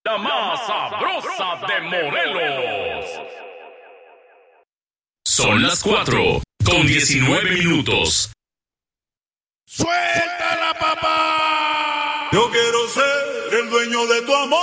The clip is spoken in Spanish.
La más sabrosa de Morelos. Son las 4:19. ¡Suéltala, papá! Yo quiero ser el dueño de tu amor.